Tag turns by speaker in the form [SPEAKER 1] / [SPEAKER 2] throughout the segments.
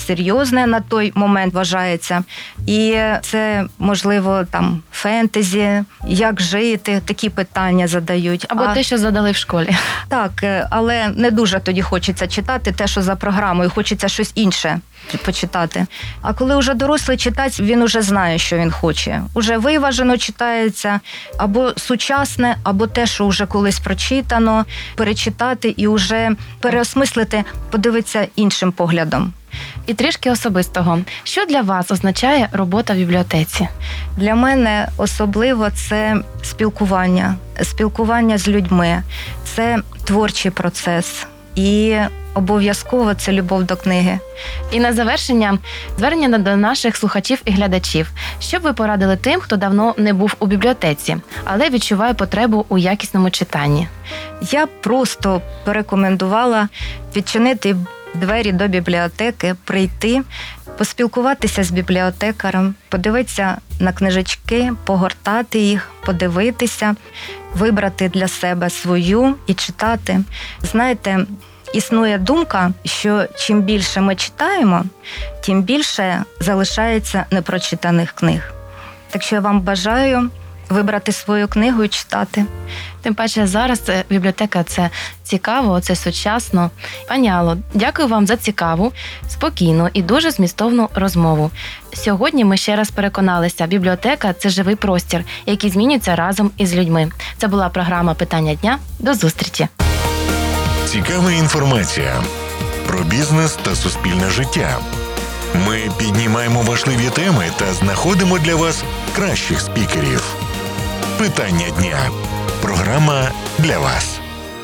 [SPEAKER 1] серйозне на той момент вважається. І це, можливо, там фентезі, як жити, такі питання задають.
[SPEAKER 2] Або те, що задали в школі.
[SPEAKER 1] Так, але не дуже тоді хочеться читати те, що за програмою, хочеться щось інше почитати. А коли вже дорослий читач, він уже знає, що він хоче. Уже виважено читається, або сучасне, або те, що вже колись прочитано, перечитати і вже переосмислити, подивитися іншим поглядом.
[SPEAKER 2] І трішки особистого. Що для вас означає робота в бібліотеці?
[SPEAKER 1] Для мене особливо це спілкування з людьми, це творчий процес і обов'язково це любов до книги.
[SPEAKER 2] І на завершення звернення до наших слухачів і глядачів. Що б ви порадили тим, хто давно не був у бібліотеці, але відчуває потребу у якісному читанні?
[SPEAKER 1] Я просто порекомендувала відчинити двері до бібліотеки, прийти, поспілкуватися з бібліотекарем, подивитися на книжечки, погортати їх, подивитися, вибрати для себе свою і читати. Знаєте, існує думка, що чим більше ми читаємо, тим більше залишається непрочитаних книг. Так що я вам бажаю вибрати свою книгу і читати.
[SPEAKER 2] Тим паче зараз бібліотека – це цікаво, це сучасно. Пані Алло, дякую вам за цікаву, спокійну і дуже змістовну розмову. Сьогодні ми ще раз переконалися, бібліотека – це живий простір, який змінюється разом із людьми. Це була програма «Питання дня». До зустрічі!
[SPEAKER 3] Цікава інформація про бізнес та суспільне життя. Ми піднімаємо важливі теми та знаходимо для вас кращих спікерів. Питання дня. Програма для вас.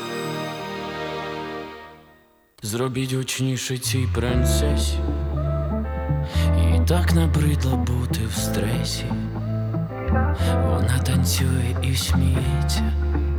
[SPEAKER 4] Зробіть гучніше цій принцесі. Їй так набридло бути в стресі. Вона танцює і сміється.